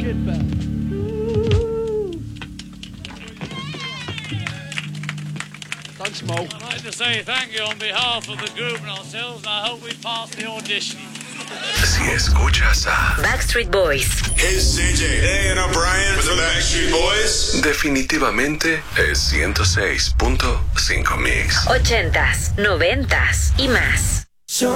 shit back. Don't smoke. I'd like to say thank you on behalf of the group and ourselves, and I hope we pass the audition. Si escuchas a Backstreet Boys, Hey, it's CJ. Hey, and I'm Brian with the Backstreet Boys. definitivamente es 106.5 Mix. 80s, 90s y más.